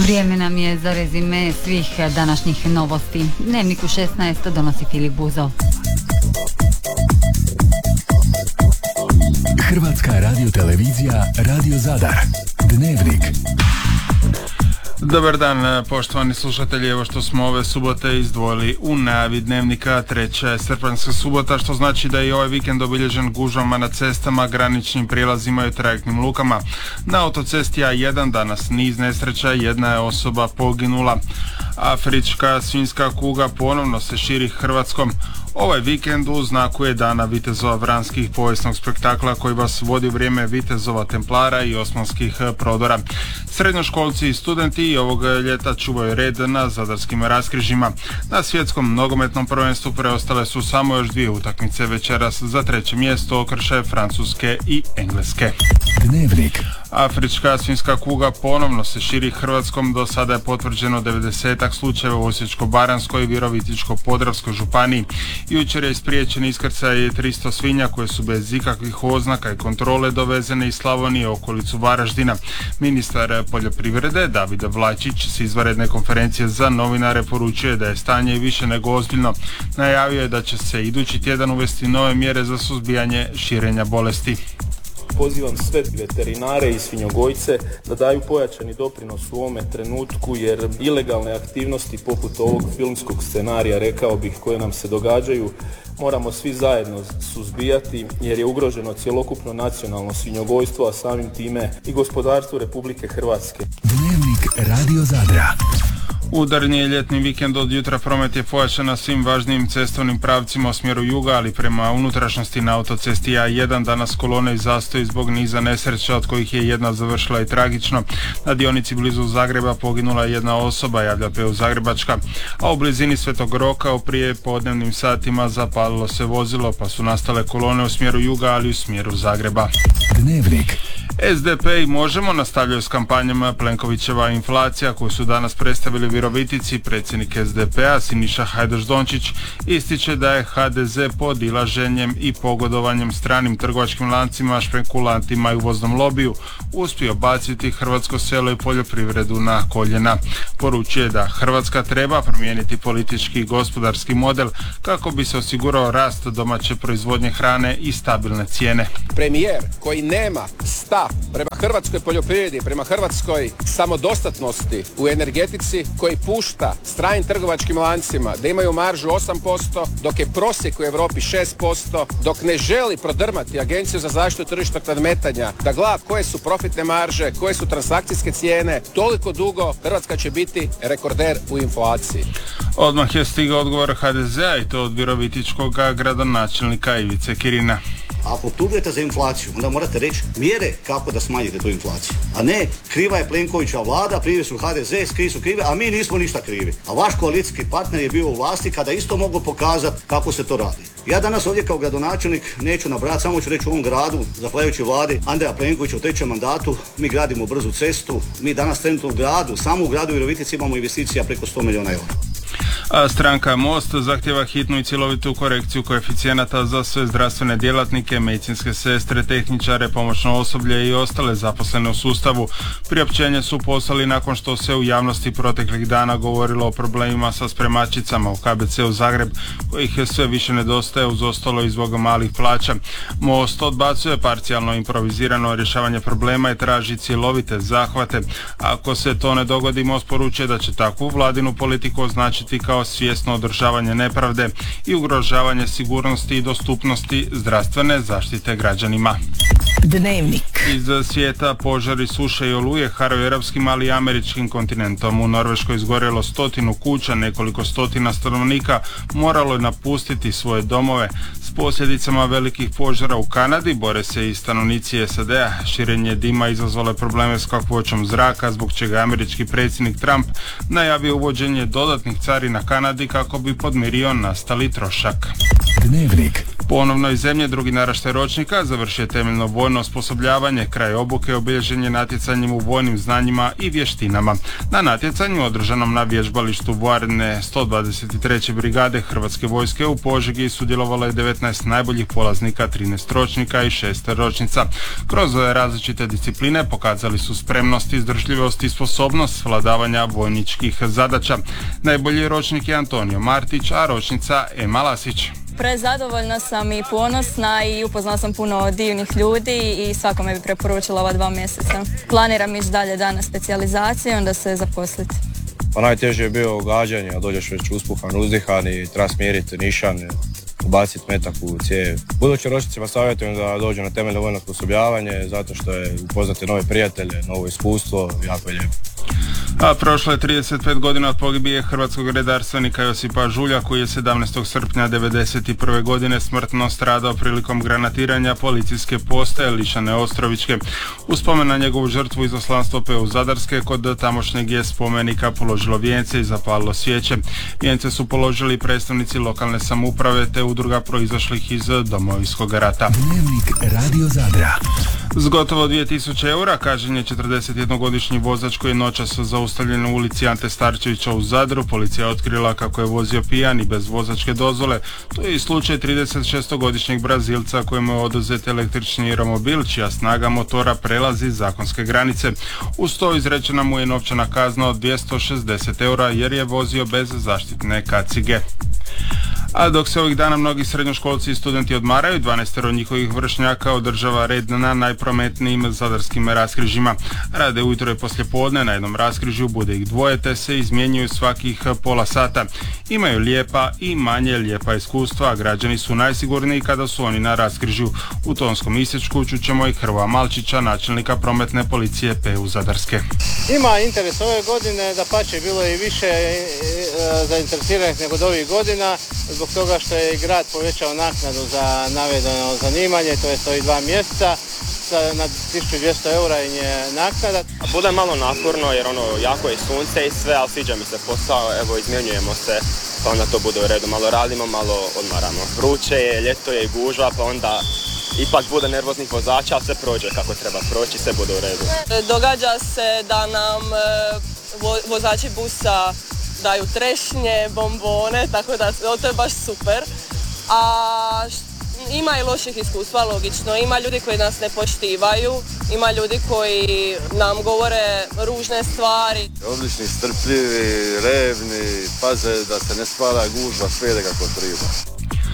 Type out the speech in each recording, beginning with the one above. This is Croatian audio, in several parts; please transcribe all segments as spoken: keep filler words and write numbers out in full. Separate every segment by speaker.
Speaker 1: Vrijeme nam je za rezime svih današnjih novosti. Dnevnik u šesnaest donosi Filip Buzov.
Speaker 2: Hrvatska radiotelevizija, Radio Zadar. Dnevnik.
Speaker 3: Dobar dan, poštovani slušatelji, evo što smo ove subote izdvojili u najavi dnevnika. Treća je srpanjska subota, što znači da je i ovaj vikend obilježen gužvama na cestama, graničnim prijelazima i trajektnim lukama. Na autocesti A jedan danas niz nesreća, jedna je osoba poginula. Afrička svinjska kuga ponovno se širi Hrvatskom. Ovaj vikend u znaku je Dana vitezova vranskih, povijesnog spektakla koji vas vodi u vrijeme vitezova templara i osmanskih prodora. Srednjoškolci i studenti i ovog ljeta čuvaju red na zadarskim raskrižima. Na svjetskom nogometnom prvenstvu preostale su samo još dvije utakmice večeras. Za treće mjesto okršaje Francuske i Engleske.
Speaker 2: Dnevnik.
Speaker 3: Afrička svinjska kuga ponovno se širi Hrvatskom. Do sada je potvrđeno devedesetak slučajeva u Osječko-baranjskoj i Virovitičko-podravskoj županiji. Jučer je spriječen iskrcaj tristo svinja koje su bez ikakvih oznaka i kontrole dovezene iz Slavonije u okolicu Varaždina. Ministar poljoprivrede David Vlačić s izvanredne konferencije za novinare poručuje da je stanje više nego ozbiljno. Najavio je da će se idući tjedan uvesti nove mjere za suzbijanje širenja bolesti.
Speaker 4: Pozivam sve veterinare i svinjogojce da daju pojačani doprinos u ovome trenutku, jer ilegalne aktivnosti poput ovog filmskog scenarija, rekao bih, koje nam se događaju, moramo svi zajedno suzbijati, jer je ugroženo cjelokupno nacionalno svinjogojstvo, a samim time i gospodarstvo Republike Hrvatske.
Speaker 2: Dnevnik Radio Zadra.
Speaker 3: Udarni je ljetni vikend, od jutra promet je pojačan na svim važnijim cestovnim pravcima u smjeru juga, ali prema unutrašnjosti na autocesti A jedan danas kolone i zastoji zbog niza nesreća, od kojih je jedna završila i tragično. Na dionici blizu Zagreba poginula je jedna osoba, javlja P U Zagrebačka, a u blizini Svetog Roka u prije podnevnim satima zapalilo se vozilo, pa su nastale kolone u smjeru juga, ali i u smjeru Zagreba.
Speaker 2: Dnevnik.
Speaker 3: S D P i Možemo nastavljaju s kampanjama Plenkovićeva inflacija, koju su danas predstavili u Virovitici. Predsjednik S D P-a Siniša Hajdaš-Dončić ističe da je H D Z pod ilaženjem i pogodovanjem stranim trgovačkim lancima, špekulantima i uvoznom lobiju uspio baciti hrvatsko selo i poljoprivredu na koljena. Poručuje da Hrvatska treba promijeniti politički i gospodarski model kako bi se osigurao rast domaće proizvodnje hrane i stabilne cijene.
Speaker 5: Premijer koji nema stav prema hrvatskoj poljoprivredi, prema hrvatskoj samodostatnosti u energetici, koji pušta stranim trgovačkim lancima da imaju maržu osam posto, dok je prosjek u Europi šest posto, dok ne želi prodrmati Agenciju za zaštitu tržišnog nadmetanja da gleda koje su profitne marže, koje su transakcijske cijene, toliko dugo Hrvatska će biti rekorder u inflaciji.
Speaker 3: Odmah je stigao odgovor H D Z-a i to od virovitičkog gradonačelnika Ivice Kirina.
Speaker 6: Ako optužujete za inflaciju, onda morate reći mjere kako da smanjite tu inflaciju. A ne, kriva je Plenkovićeva vlada, krivi su H D Z, krivi su krivi, a mi nismo ništa krivi. A vaš koalicijski partner je bio u vlasti kada isto mogu pokazati kako se to radi. Ja danas ovdje kao gradonačelnik neću nabrati, samo ću reći u ovom gradu, zahvaljujući vladi Andreja Plenkovića u trećem mandatu, mi gradimo brzu cestu, mi danas trenutno u gradu, samo u gradu Virovitici imamo investicija preko sto milijuna eura.
Speaker 3: A stranka Most zahtjeva hitnu i cjelovitu korekciju koeficijenata za sve zdravstvene djelatnike, medicinske sestre, tehničare, pomoćno osoblje i ostale zaposlene u sustavu. Priopćenje su poslali nakon što se u javnosti proteklih dana govorilo o problemima sa spremačicama u K B C-u Zagreb, kojih je sve više nedostaje uz ostalo i zbog malih plaća. Most odbacuje parcijalno improvizirano rješavanje problema i traži cjelovite zahvate. Ako se to ne dogodi, Most poručuje da će takvu vladinu politiku označiti kao svjesno održavanje nepravde i ugrožavanje sigurnosti i dostupnosti zdravstvene zaštite građanima.
Speaker 2: Dnevnik.
Speaker 3: Iz svijeta požari, suše i oluje haraju europskim, ali i američkim kontinentom. U Norveškoj izgorjelo stotinu kuća, nekoliko stotina stanovnika moralo je napustiti svoje domove. S posljedicama velikih požara u Kanadi bore se i stanovnici S A D-a. Širenje dima izazvalo je probleme s kakvoćom zraka, zbog čega američki predsjednik Trump najavio uvođenje dodatnih carina Kanadi kako bi podmirio nastali trošak.
Speaker 2: Dnevnik.
Speaker 3: Ponovno iz zemlje drugi naraštaj ročnika završio temeljno vojno osposobljavanje, kraj obuke obilježen je natjecanjem u vojnim znanjima i vještinama. Na natjecanju održanom na vježbalištu vojarne sto dvadeset treće brigade Hrvatske vojske u Požegi sudjelovalo je devetnaest najboljih polaznika, trinaest ročnika i šest ročnica. Kroz različite discipline pokazali su spremnost, izdržljivost i sposobnost vladavanja vojničkih zadaća. Najbolji ročnik je Antonio Martić, a ročnica Ema Lasić.
Speaker 7: Prezadovoljna sam i ponosna i upoznala sam puno divnih ljudi i svakome bi preporučila ova dva mjeseca. Planiram ići dalje dan na specijalizaciju i onda se zaposliti.
Speaker 8: Pa najteže je bio gađanje, a dođeš već uspuhan, uzdihan i treba smjeriti nišan, ubaciti metak u cijev. Budući ročnicima savjetujem da dođu na temeljno vojno osposobljavanje zato što je upoznati nove prijatelje, novo iskustvo, jako je lijepo.
Speaker 3: A prošlo je trideset pet godina od pogibije hrvatskog redarstvenika Josipa Žulja, koji je sedamnaestog srpnja devedeset prve godine smrtno stradao prilikom granatiranja policijske postaje Lišane Ostrovićke. U spomen na njegovu žrtvu izaslanstvo P U Zadarske kod tamošnjeg je spomenika položilo vijence i zapalilo svijeće. Vijence su položili predstavnici lokalne samouprave te udruga proizašlih iz Domovinskog rata.
Speaker 2: Dnevnik Radio Zadra.
Speaker 3: S gotovo dvije tisuće eura kažnjen je četrdesetjednogodišnji vozač koji je noćas zaustavljen u ulici Ante Starčevića u Zadru. Policija je otkrila kako je vozio pijan i bez vozačke dozvole. To je i slučaj trideset šestogodišnjeg Brazilca kojemu je oduzet električni romobil čija snaga motora prelazi zakonske granice. Uz to izrečena mu je novčana kazna od dvjesto šezdeset eura jer je vozio bez zaštitne kacige. A dok se ovih dana mnogi srednjoškolci i studenti odmaraju, dvanaestero njihovih vršnjaka održava red na najprometnijim zadarskim raskrižjima. Rade ujutro i poslijepodne, na jednom raskrižju bude ih dvoje te se izmjenjuju svakih pola sata. Imaju lijepa i manje lijepa iskustva, a građani su najsigurniji kada su oni na raskrižju. U tonskom isječku čućemo i Hrvoja Malčića, načelnika prometne policije P U Zadarske.
Speaker 9: Ima interes ove godine, da pače bilo je i više e, e, zainteresiranih nego od ovih godina, zbog toga što je grad povećao naknadu za navedeno zanimanje, to je to i dva mjeseca, na tisuću dvjesto eura im je naknada.
Speaker 10: Bude malo naporno jer ono jako je sunce i sve, ali sviđa mi se posao, evo izmjenjujemo se, pa onda to bude u redu, malo radimo, malo odmaramo. Vruće je, ljeto je i gužva, pa onda ipak bude nervoznih vozača, ali sve prođe kako treba proći, sve bude u redu.
Speaker 11: Događa se da nam vo- vozači busa daju trešnje, bombone, tako da to je baš super. A ima i loših iskustva, logično. Ima ljudi koji nas ne poštivaju, ima ljudi koji nam govore ružne stvari.
Speaker 12: Odlični, strpljivi, revni, paze da se ne stvara gužva, sve ide kako treba.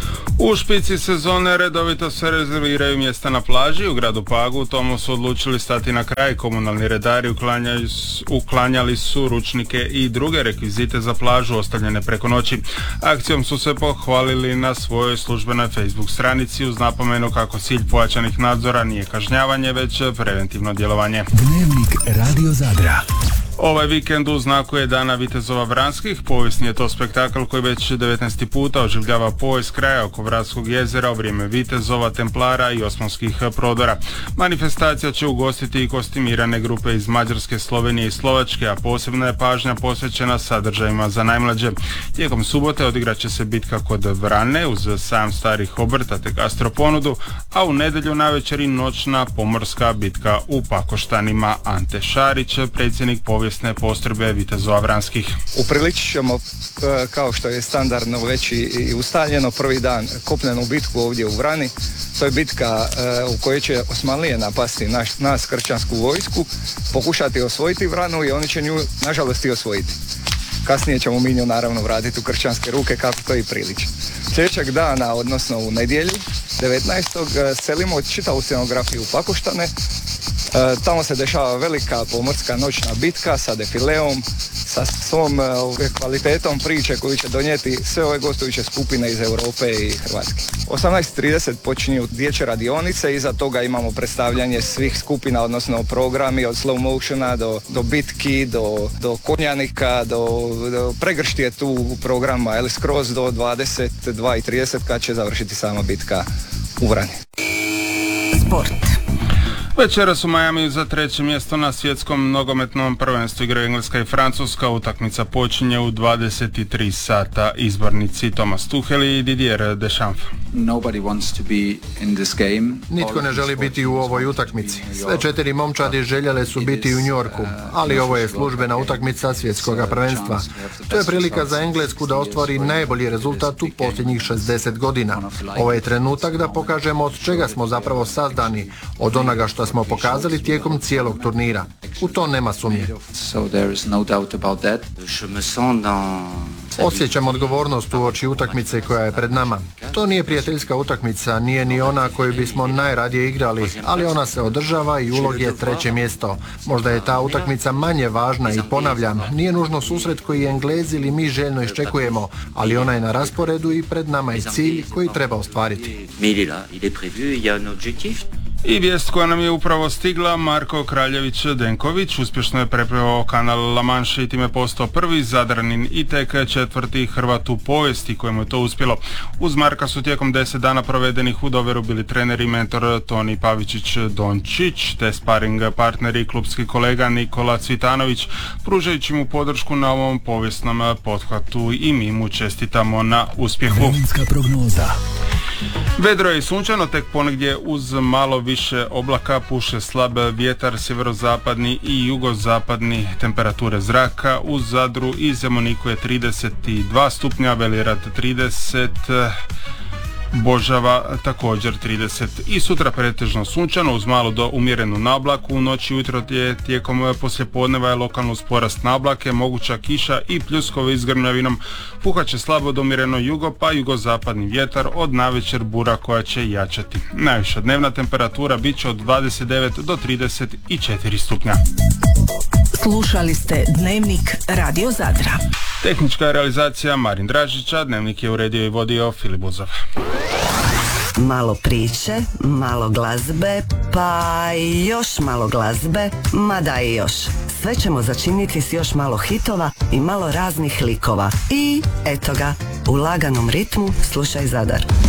Speaker 3: U špici sezone redovito se rezerviraju mjesta na plaži. U gradu Pagu tomu su odlučili stati na kraj. Komunalni redari uklanjali su, uklanjali su ručnike i druge rekvizite za plažu ostavljene preko noći. Akcijom su se pohvalili na svojoj službenoj Facebook stranici uz napomenu kako cilj pojačanih nadzora nije kažnjavanje, već preventivno djelovanje.
Speaker 2: Dnevnik Radio Zadra.
Speaker 3: Ovaj vikend u znaku je Dana vitezova Vranskih. Povijesni je to spektakl koji već devetnaesti puta oživljava povijest kraja oko Vranskog jezera u vrijeme vitezova, templara i osmanskih prodora. Manifestacija će ugostiti i kostimirane grupe iz Mađarske, Slovenije i Slovačke, a posebna je pažnja posvećena sadržajima za najmlađe. Tijekom subote odigrat će se bitka kod Vrane uz sajam starih obrta te gastroponudu, a u nedjelju navečer i noćna pomorska bitka u Pakoštanima. Ante Šarić, predsjednik povijesne postrojbe vitezova Vranskih.
Speaker 13: Upriličit ćemo, kao što je standardno već i ustaljeno, prvi dan kopnenu bitku ovdje u Vrani. To je bitka u kojoj će Osmanlije napasti naš, nas kršćansku vojsku, pokušati osvojiti Vranu i oni će nju nažalost i osvojiti. Kasnije ćemo mi nju naravno vratiti u kršćanske ruke kako to i priliči. Sljedećeg dana, odnosno u nedjelju, devetnaestog selimo čitavu scenografiju u Pakoštane. E, tamo se dešava velika pomorska noćna bitka sa defileom, sa svom e, kvalitetom priče koju će donijeti sve ove gostujuće skupine iz Europe i Hrvatske. osamnaest trideset počinju dječje radionice, iza toga imamo predstavljanje svih skupina, odnosno programi od slow motiona do, do bitki, do, do konjanika, do, do pregršti je tu programa, ali skroz do dvadeset dva i trideset kad će završiti sama bitka u Vrani.
Speaker 1: Sport.
Speaker 3: Večeras u Majamiju za treće mjesto na svjetskom nogometnom prvenstvu igraju Engleska i Francuska. Utakmica počinje u dvadeset tri sata. Izbornici Thomas Tuchel i Didier Deschamps.
Speaker 14: Nitko ne želi biti u ovoj utakmici. Sve četiri momčadi željele su biti u New Yorku, ali ovo je službena utakmica svjetskog prvenstva. To je prilika za Englesku da ostvari najbolji rezultat u posljednjih šezdeset godina. Ovo je trenutak da pokažemo od čega smo zapravo sazdani, od onoga što smo pokazali tijekom cijelog turnira. U to nema sumnje. Osjećam odgovornost u oči utakmice koja je pred nama. To nije prijateljska utakmica, nije ni ona koju bismo najradije igrali, ali ona se održava i ulog je treće mjesto. Možda je ta utakmica manje važna i ponavljam, nije nužno susret koji Englezi ili mi željno iščekujemo, ali ona je na rasporedu i pred nama je cilj koji treba ostvariti.
Speaker 3: I vijest koja nam je upravo stigla, Marko Kraljević-Denković uspješno je preplivao kanal La Manche i time postao prvi Zadranin i tek četvrti Hrvat u povijesti kojemu je to uspjelo. Uz Marka su tijekom deset dana provedenih u Doveru bili trener i mentor Toni Pavičić-Dončić, te sparing partner i klubski kolega Nikola Cvitanović, pružajući mu podršku na ovom povijesnom pothvatu i mi mu čestitamo na uspjehu.
Speaker 2: Vremenska prognoza.
Speaker 3: Vedro je i sunčano, tek ponegdje uz malo više oblaka puše slab vjetar sjeverozapadni i jugozapadni. Temperature zraka u Zadru i Zemuniku je trideset dva stupnja, Veli Rat trideset, Božava također trideset. I sutra pretežno sunčano uz malo do umjerenu nablaku. U noći i ujutro je tijekom poslijepodneva je lokalno uz porast nablake, moguća kiša i pljuskovi s grmljavinom. Puhat će slabo do umjereno jugo pa jugozapadni vjetar, od navečer bura koja će jačati. Najviša dnevna temperatura bit će od dvadeset devet do trideset četiri stupnja.
Speaker 15: Slušali ste Dnevnik Radio Zadra.
Speaker 3: Tehnička realizacija Marin Dražića, Dnevnik je uredio i vodio Filip Buzov.
Speaker 16: Malo priče, malo glazbe, pa još malo glazbe, mada i još. Sve ćemo začiniti s još malo hitova i malo raznih likova. I eto ga, u laganom ritmu slušaj Zadar.